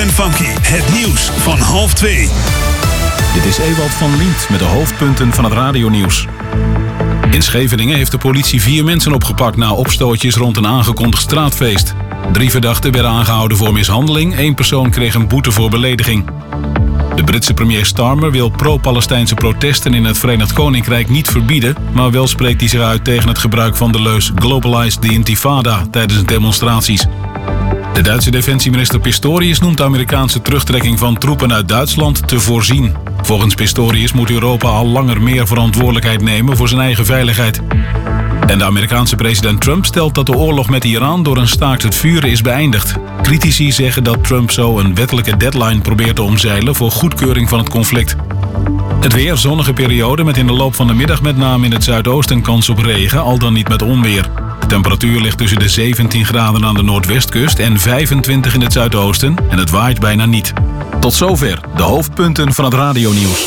Funky, het nieuws van 1:30. Dit is Ewald van Lient met de hoofdpunten van het radionieuws. In Scheveningen heeft de politie 4 mensen opgepakt na opstootjes rond een aangekondigd straatfeest. 3 verdachten werden aangehouden voor mishandeling. 1 persoon kreeg een boete voor belediging. De Britse premier Starmer wil pro-Palestijnse protesten in het Verenigd Koninkrijk niet verbieden, maar wel spreekt hij zich uit tegen het gebruik van de leus Globalize the Intifada tijdens demonstraties. De Duitse defensieminister Pistorius noemt de Amerikaanse terugtrekking van troepen uit Duitsland te voorzien. Volgens Pistorius moet Europa al langer meer verantwoordelijkheid nemen voor zijn eigen veiligheid. En de Amerikaanse president Trump stelt dat de oorlog met Iran door een staakt het vuren is beëindigd. Critici zeggen dat Trump zo een wettelijke deadline probeert te omzeilen voor goedkeuring van het conflict. Het weer, zonnige periode met in de loop van de middag met name in het zuidoosten kans op regen, al dan niet met onweer. De temperatuur ligt tussen de 17 graden aan de noordwestkust en 25 in het zuidoosten en het waait bijna niet. Tot zover de hoofdpunten van het radionieuws.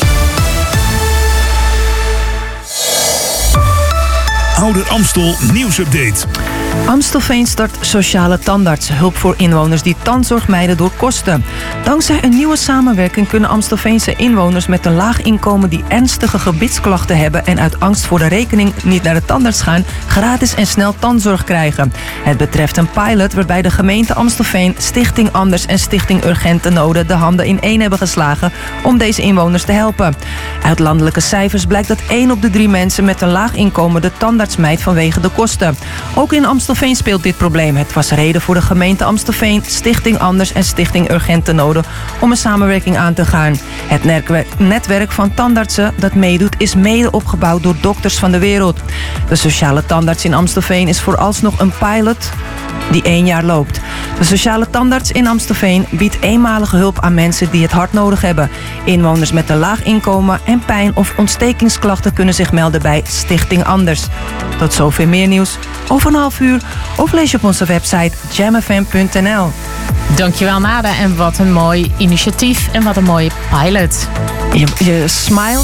Ouder Amstel nieuwsupdate. Amstelveen start sociale tandarts. Hulp voor inwoners die tandzorg mijden door kosten. Dankzij een nieuwe samenwerking kunnen Amstelveense inwoners met een laag inkomen die ernstige gebitsklachten hebben en uit angst voor de rekening niet naar de tandarts gaan, gratis en snel tandzorg krijgen. Het betreft een pilot waarbij de gemeente Amstelveen, Stichting Anders en Stichting Urgente Noden de handen in één hebben geslagen om deze inwoners te helpen. Uit landelijke cijfers blijkt dat 1 op de 3 mensen met een laag inkomen de tandarts mijdt vanwege de kosten. Ook in Amstelveen speelt dit probleem. Het was reden voor de gemeente Amstelveen, Stichting Anders en Stichting Urgente Noden om een samenwerking aan te gaan. Het netwerk van tandartsen dat meedoet is mede opgebouwd door dokters van de wereld. De sociale tandarts in Amstelveen is vooralsnog een pilot die 1 jaar loopt. De sociale tandarts in Amstelveen biedt eenmalige hulp aan mensen die het hard nodig hebben. Inwoners met een laag inkomen en pijn of ontstekingsklachten kunnen zich melden bij Stichting Anders. Tot zover meer nieuws over een half uur of lees je op onze website jamfm.nl. Dankjewel Nada en wat een mooi initiatief en wat een mooie pilot. Je smile.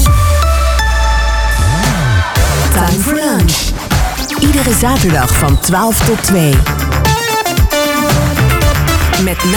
Time for lunch. Iedere zaterdag van 12 tot 2. Met